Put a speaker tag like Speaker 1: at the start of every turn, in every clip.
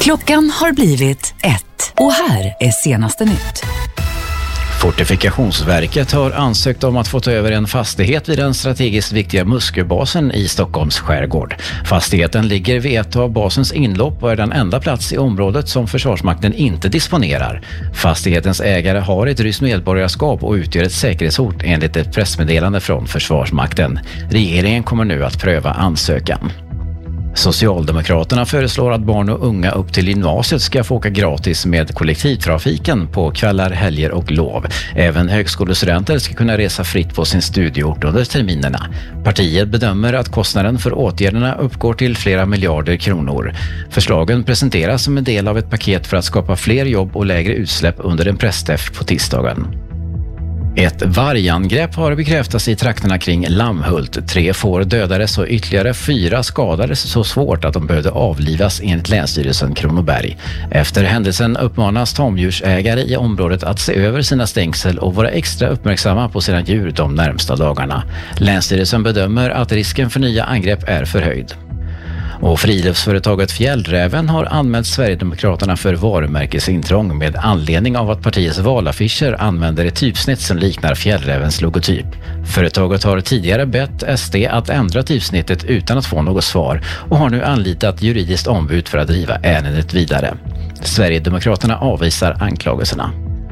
Speaker 1: Klockan har blivit 1 och här är senaste nytt.
Speaker 2: Fortifikationsverket har ansökt om att få ta över en fastighet vid den strategiskt viktiga Musköbasen i Stockholms skärgård. Fastigheten ligger vid ett av basens inlopp och är den enda plats i området som Försvarsmakten inte disponerar. Fastighetens ägare har ett ryskt medborgarskap och utgör ett säkerhetshot enligt ett pressmeddelande från Försvarsmakten. Regeringen kommer nu att pröva ansökan. Socialdemokraterna föreslår att barn och unga upp till gymnasiet ska få åka gratis med kollektivtrafiken på kvällar, helger och lov. Även högskolestudenter ska kunna resa fritt på sin studieort under terminerna. Partiet bedömer att kostnaden för åtgärderna uppgår till flera miljarder kronor. Förslagen presenteras som en del av ett paket för att skapa fler jobb och lägre utsläpp under en pressträff på tisdagen. Ett vargangrepp har bekräftats i trakterna kring Lammhult. 3 får dödades och ytterligare 4 skadades så svårt att de behövde avlivas enligt Länsstyrelsen Kronoberg. Efter händelsen uppmanas tamdjursägare i området att se över sina stängsel och vara extra uppmärksamma på sina djur de närmsta dagarna. Länsstyrelsen bedömer att risken för nya angrepp är förhöjd. Och friluftsföretaget Fjällräven har anmält Sverigedemokraterna för varumärkesintrång med anledning av att partiets valaffischer använder ett typsnitt som liknar Fjällrävens logotyp. Företaget har tidigare bett SD att ändra typsnittet utan att få något svar och har nu anlitat juridiskt ombud för att driva ärendet vidare. Sverigedemokraterna avvisar anklagelserna.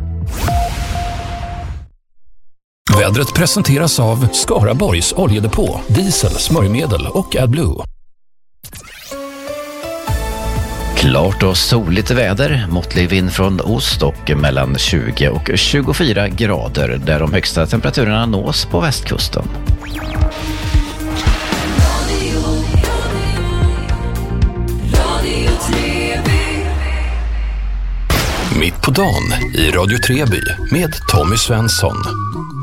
Speaker 3: Vädret presenteras av Skaraborgs oljedepå, diesel, smörjmedel och AdBlue.
Speaker 2: Klart och soligt väder, måttlig vind från ost och mellan 20 och 24 grader där de högsta temperaturerna nås på västkusten.
Speaker 3: Mitt på dagen i Radio Treby med Tommy Svensson.